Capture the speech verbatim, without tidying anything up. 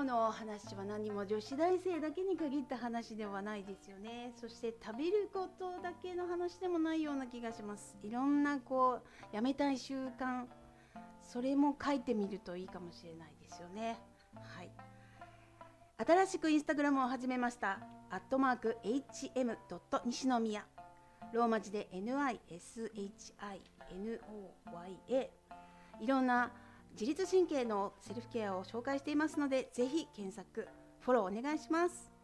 の話は何も女子大生だけに限った話ではないですよね。そして食べることだけの話でもないような気がします。いろんなこうやめたい習慣、それも書いてみるといいかもしれないですよね。はい。新しくインスタグラムを始めました。アットマーク エイチエム 西宮、ローマ字で ニシノヤ、いろんな自律神経のセルフケアを紹介していますので、ぜひ検索フォローお願いします。